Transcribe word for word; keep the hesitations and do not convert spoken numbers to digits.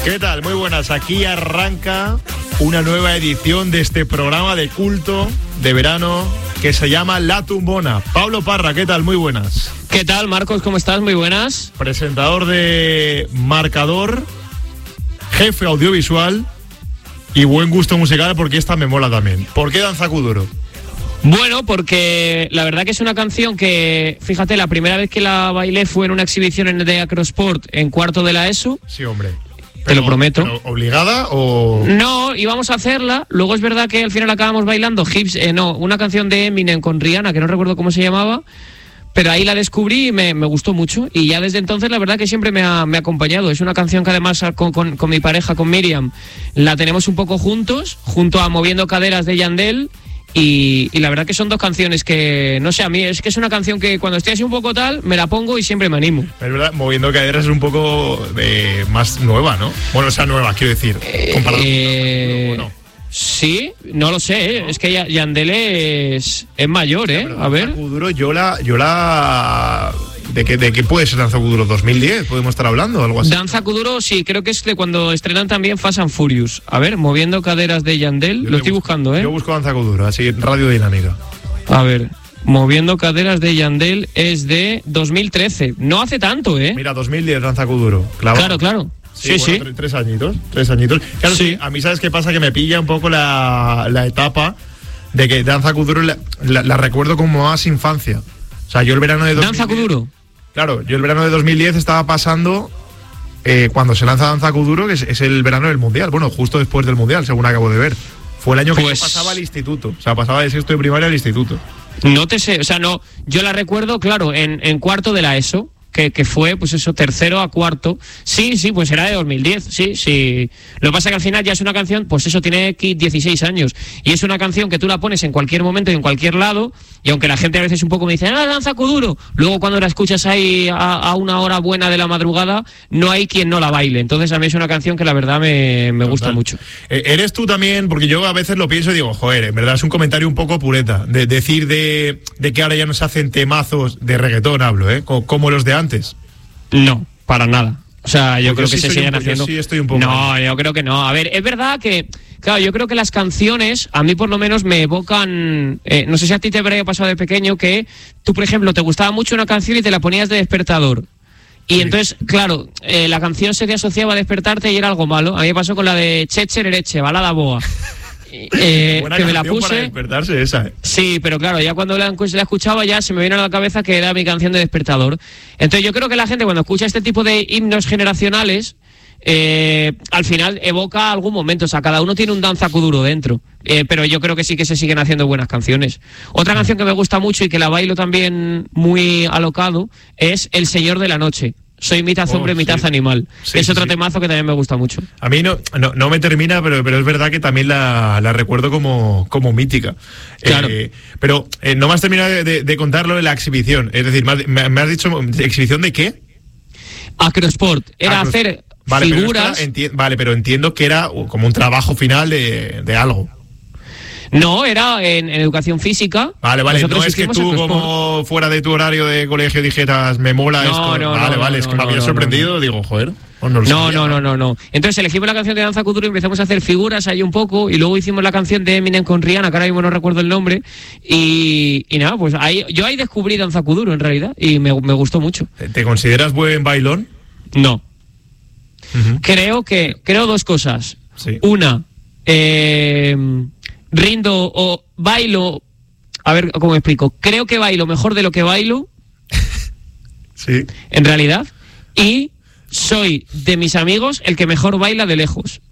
¿Qué tal? Muy buenas. Aquí arranca una nueva edición de este programa de culto de verano que se llama La Tumbona. Pablo Parra, ¿qué tal? Muy buenas. ¿Qué tal, Marcos? ¿Cómo estás? Muy buenas. Presentador de Marcador, jefe audiovisual y buen gusto musical, porque esta me mola también. ¿Por qué Danza Kuduro? Bueno, porque la verdad que es una canción que, fíjate, la primera vez que la bailé fue en una exhibición en de Acrosport en cuarto de la ESO. Sí, hombre. Te Pero, lo prometo. pero, ¿obligada o...? No, íbamos a hacerla. Luego es verdad que al final acabamos bailando Hips, eh, no, una canción de Eminem con Rihanna, que no recuerdo cómo se llamaba, pero ahí la descubrí y me, me gustó mucho. Y ya desde entonces la verdad que siempre me ha, me ha acompañado. Es una canción que además con, con, con mi pareja, con Miriam, la tenemos un poco juntos, junto a Moviendo Caderas de Yandel. Y, y la verdad que son dos canciones que, no sé, a mí es que es una canción que cuando estoy así un poco tal, me la pongo y siempre me animo. Es verdad, Moviendo Caderas es un poco eh, más nueva, ¿no? Bueno, o sea, nueva, quiero decir. Comparado eh, con Danza Kuduro, ¿no? Sí, no lo sé, ¿no? Es que Yandel es, es mayor, ¿eh? Pero a ver. Danza Kuduro, yo la... Yo la... ¿De qué, ¿De qué puede ser Danza Kuduro? ¿dos mil diez? ¿Podemos estar hablando? Algo así. Danza Kuduro, sí, creo que es de cuando estrenan también Fast and Furious. A ver, Moviendo Caderas de Yandel, Yo lo estoy busco, buscando, ¿eh? Yo busco Danza Kuduro, así, Radio Dinámica. A ver, Moviendo Caderas de Yandel es de dos mil trece. No hace tanto, ¿eh? Mira, dos mil diez, Danza Kuduro. Claro, claro. Sí, Sí, bueno, sí. Tres, tres añitos, tres añitos. Claro, Sí. sí, a mí, ¿sabes qué pasa? Que me pilla un poco la, la etapa de que Danza Kuduro la, la, la recuerdo como más infancia. O sea, yo el verano de dos mil diez... Danza Kuduro. Claro, yo el verano de dos mil diez estaba pasando eh, cuando se lanza Danza Kuduro, que es, es el verano del Mundial. Bueno, justo después del Mundial, según acabo de ver. Fue el año que Pues- yo pasaba al instituto. O sea, pasaba de sexto de primaria al instituto. No te sé, o sea, no, yo la recuerdo, claro, en, en cuarto de la ESO, que, que fue, pues eso, tercero a cuarto. Sí, sí, pues era de dos mil diez, sí, sí. Lo que pasa es que al final ya es una canción, pues eso, tiene dieciséis años. Y es una canción que tú la pones en cualquier momento y en cualquier lado, y aunque la gente a veces un poco me dice, ah, Danza Kuduro, luego cuando la escuchas ahí a, a una hora buena de la madrugada, no hay quien no la baile. Entonces a mí es una canción que la verdad me, me gusta Total. mucho. Eh, eres tú también, porque yo a veces lo pienso y digo, joder, en verdad es un comentario un poco pureta. De decir de, de que ahora ya no se hacen temazos de reggaetón, hablo, ¿eh? Como, como los de antes. No, para nada. O sea, yo Pues creo yo que sí se estoy siguen un po- yo haciendo. sí estoy un poco no, ahí. yo creo que no. A ver, es verdad que, claro, yo creo que las canciones, a mí por lo menos me evocan. Eh, no sé si a ti te habría pasado de pequeño que tú, por ejemplo, te gustaba mucho una canción y te la ponías de despertador. Y Sí. entonces, claro, eh, la canción se te asociaba a despertarte y era algo malo. A mí me pasó con la de Cheche Ereche, Balada Boa. Eh, Buena que me la canción para puse. despertarse esa, ¿eh? Sí, pero claro, ya cuando la, la escuchaba ya se me vino a la cabeza que era mi canción de despertador. Entonces yo creo que la gente cuando escucha este tipo de himnos generacionales, eh, al final evoca algún momento. O sea, cada uno tiene un Danza Kuduro dentro. Eh, pero yo creo que sí que se siguen haciendo buenas canciones. Otra canción que me gusta mucho y que la bailo también muy alocado es El Señor de la Noche. Soy mitad Oh, hombre, mitad sí. animal. Sí, es sí, otro sí. temazo que también me gusta mucho. A mí no, no, no me termina, pero, pero es verdad que también la, la recuerdo como, como mítica. Claro. Eh, pero eh, no me has terminado de, de, de contarlo de la exhibición. Es decir, me has, me- me has dicho, ¿exhibición de qué? Acrosport. Era Acro- hacer Vale, pero figuras. esto era- enti- vale, pero entiendo que era como un trabajo final de, de algo. No, era en, en educación física. Vale, vale, Nosotros no es que hicimos tú Acrosport. como fuera de tu horario de colegio dijeras, me mola No, esto. no, vale, no, vale, no, es que no, me había no, sorprendido, digo, joder. pues no, lo No, sabía, no, no, no, no. Entonces elegimos la canción de Danza Kuduro y empezamos a hacer figuras ahí un poco y luego hicimos la canción de Eminem con Rihanna, que ahora mismo no recuerdo el nombre, y, y nada, pues ahí yo ahí descubrí Danza Kuduro en realidad y me, me gustó mucho. ¿Te, te consideras buen bailón? No. Ujú. Creo que, creo dos cosas. Sí. Una, eh, rindo o bailo, a ver cómo me explico, creo que bailo mejor de lo que bailo, Sí. en realidad, y soy de mis amigos el que mejor baila de lejos.